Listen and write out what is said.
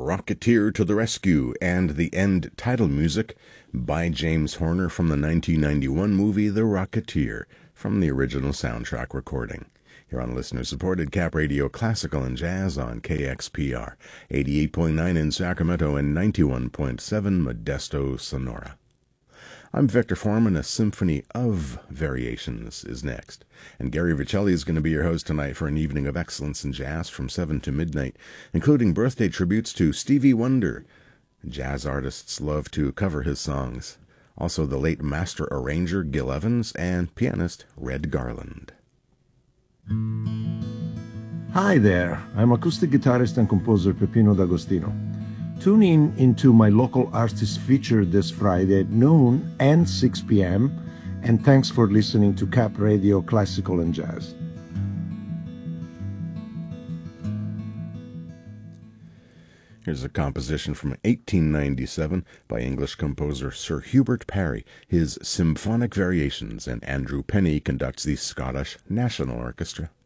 Rocketeer to the Rescue, and the end title music by James Horner from the 1991 movie The Rocketeer, from the original soundtrack recording. You're on listener-supported Cap Radio Classical and Jazz on KXPR, 88.9 in Sacramento and 91.7 Modesto, Sonora. I'm Victor Foreman. A symphony of variations is next. And Gary Vicelli is going to be your host tonight for an evening of excellence in jazz from 7 to midnight, including birthday tributes to Stevie Wonder. Jazz artists love to cover his songs. Also the late master arranger Gil Evans and pianist Red Garland. Hi there. I'm acoustic guitarist and composer Peppino D'Agostino. Tune in into my local artist feature this Friday at noon and 6 p.m. And thanks for listening to Cap Radio Classical and Jazz. Here's a composition from 1897 by English composer Sir Hubert Parry, his Symphonic Variations, and Andrew Penny conducts the Scottish National Orchestra.